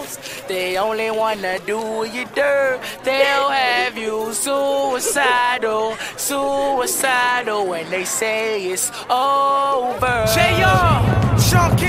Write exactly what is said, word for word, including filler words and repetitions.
cause they only wanna do you dirt. They'll have you suicidal, suicidal when they say it's over. J R, Sean